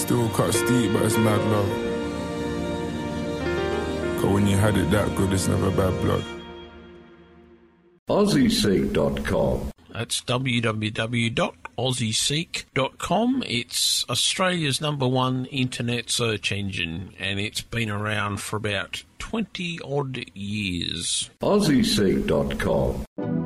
Still cut steep, but it's mad love. Cause when you had it that good, it's never bad blood. AussieSeek.com. That's www.aussieseek.com. It's Australia's #1 internet search engine, and it's been around for about 20-odd years. AussieSeek.com.